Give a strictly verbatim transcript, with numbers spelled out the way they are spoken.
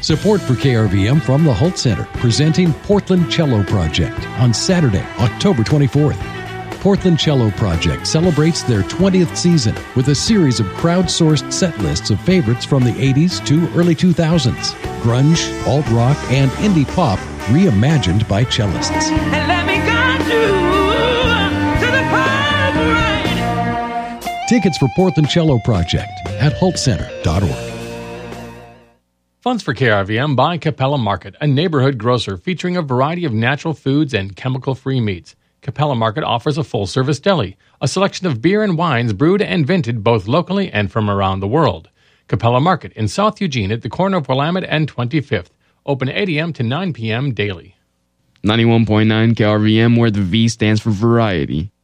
Support for K R V M from the Holt Center, presenting Portland Cello Project on Saturday, October twenty-fourth. Portland Cello Project celebrates their twentieth season with a series of crowdsourced set lists of favorites from the eighties to early two thousands. Grunge, alt-rock, and indie pop reimagined by cellists. And let me guide you to the pub. Tickets for Portland Cello Project at holt center dot org. Funds for K R V M by Capella Market, a neighborhood grocer featuring a variety of natural foods and chemical-free meats. Capella Market offers a full-service deli, a selection of beer and wines brewed and vented both locally and from around the world. Capella Market in South Eugene at the corner of Willamette and twenty-fifth. Open eight a.m. to nine p.m. daily. ninety-one point nine K R V M, where the V stands for variety.